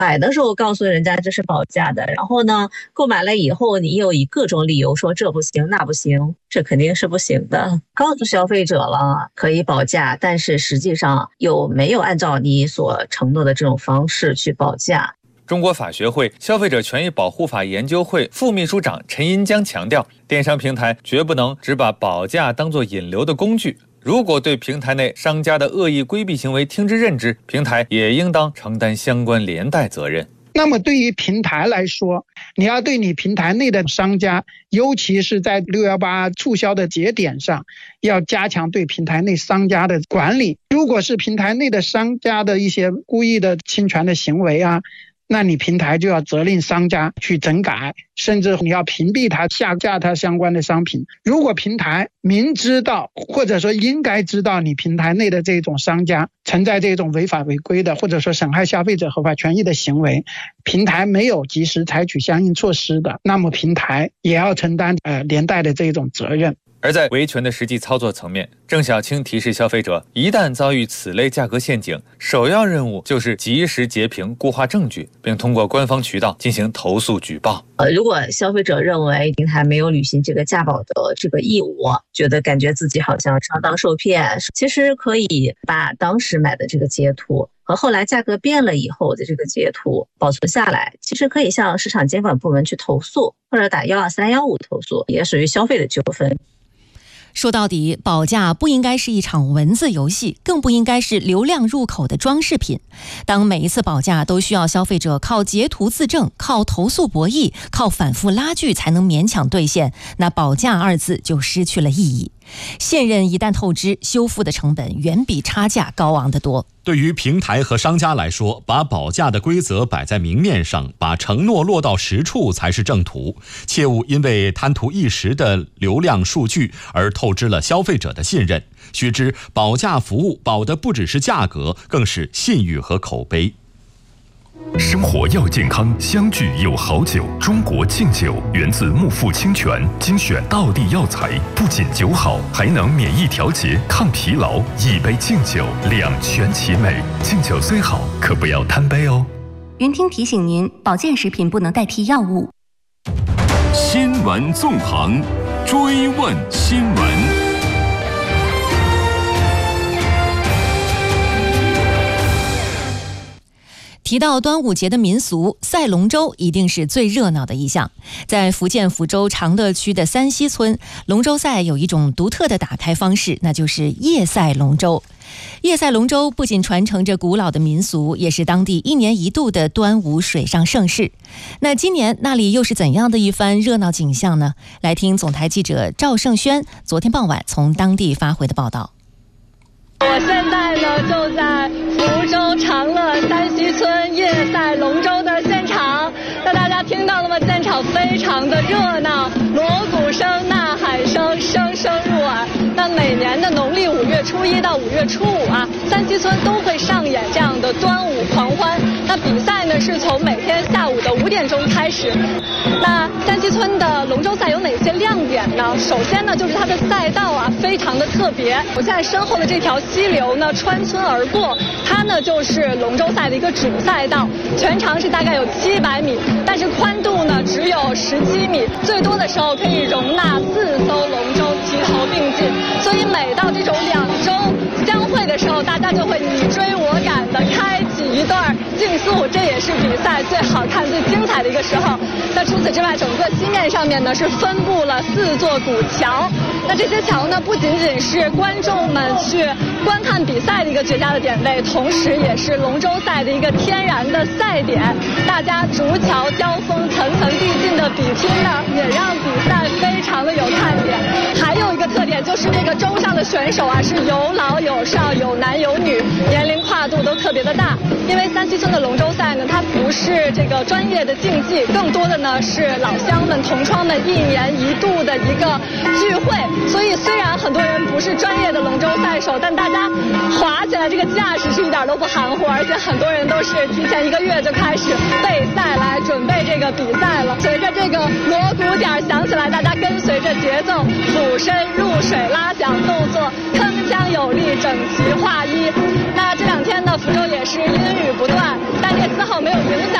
买的时候告诉人家这是保价的，然后呢，购买了以后你又以各种理由说这不行那不行，这肯定是不行的。告诉消费者了可以保价，但是实际上又没有按照你所承诺的这种方式去保价。 中国法学会消费者权益保护法研究会副秘书长陈银江强调，电商平台绝不能只把保价当作引流的工具。如果对平台内商家的恶意规避行为听之任之，平台也应当承担相关连带责任。 那么对于平台来说，你要对你平台内的商家，尤其是在618促销的节点上，要加强对平台内商家的管理。如果是平台内的商家的一些故意的侵权的行为啊，那你平台就要责令商家去整改，甚至你要屏蔽他、下架他相关的商品。如果平台明知道或者说应该知道你平台内的这种商家存在这种违法违规的或者说损害消费者合法权益的行为，平台没有及时采取相应措施的，那么平台也要承担连带的这种责任。 而在维权的实际操作层面，郑晓青提示消费者，一旦遭遇此类价格陷阱，首要任务就是及时截屏固化证据，并通过官方渠道进行投诉举报。 如果消费者认为平台没有履行这个价保的这个义务，觉得感觉自己好像上当受骗，其实可以把当时买的这个截图和后来价格变了以后的这个截图保存下来，其实可以向市场监管部门去投诉，或者打12315投诉，也属于消费的纠纷。 说到底，保价不应该是一场文字游戏，更不应该是流量入口的装饰品。当每一次保价都需要消费者靠截图自证、靠投诉博弈、靠反复拉锯才能勉强兑现，那保价二字就失去了意义。现任一旦透支，修复的成本远比差价高昂得多。 对于平台和商家来说，把保价的规则摆在明面上，把承诺落到实处才是正途，切勿因为贪图一时的流量数据而透支了消费者的信任。须知，保价服务保的不只是价格，更是信誉和口碑。 生活要健康，相聚有好酒。中国敬酒源自木富清泉，精选道地药材，不仅酒好，还能免疫调节、抗疲劳。一杯敬酒，两全其美。敬酒虽好，可不要贪杯哦。 云听提醒您，保健食品不能代替药物。 新闻纵横，追问新闻。 提到端午节的民俗，赛龙舟一定是最热闹的一项。在福建福州长乐区的三溪村，龙舟赛有一种独特的打开方式，那就是夜赛龙舟。夜赛龙舟不仅传承着古老的民俗，也是当地1年1度的端午水上盛事。那今年那里又是怎样的一番热闹景象呢？来听总台记者赵胜轩昨天傍晚从当地发回的报道。 我现在呢就在福州长乐三溪村夜赛龙舟的现场，那大家听到了吗？现场非常的热闹，锣鼓声、呐喊声声声入耳。那每年的农历5月初1到5月初5啊，三溪村都会上演这样的端午狂欢。那比赛呢是从每天下午的5点钟开始。那三溪村的龙舟赛有哪些亮点呢？首先呢就是它的赛道啊非常的特别。我现在身后的这条溪流呢穿村而过，它呢就是龙舟赛的一个主赛道，全长是大概有700米，但是宽度呢只有17米，最多的时候可以容纳4艘龙舟齐头并进。所以每到这种两舟相会的时候，大家就会你追我赶的开启一段竞速，这也是比赛最好看、最精彩的一个时候。那除此之外，整个溪面上面呢是分布了4座古桥。那这些桥呢不仅仅是观众们去观看比赛的一个绝佳的点位，同时也是龙舟赛的一个天然的赛点。大家逐桥交锋、层层递进的比拼呢，也让比赛非常的有看点。还有一个特点就是这个舟上的选手啊是有老有少、有男有女，年龄跨度都特别的大。因为三溪村的龙舟赛呢，它不是这个专业的竞技，更多的呢是老乡们、同窗们1年1度的一个聚会。所以虽然很多人不是专业的龙舟赛手，但大家划起来这个架势是一点都不含糊，而且很多人都是提前1个月就开始备赛来准备这个比赛了。随着这个锣鼓点响起来，大家跟随着节奏俯身入水拉响动作，铿锵有力，整齐划一。那那这2天呢，福州也是阴雨不断，但这丝毫没有影响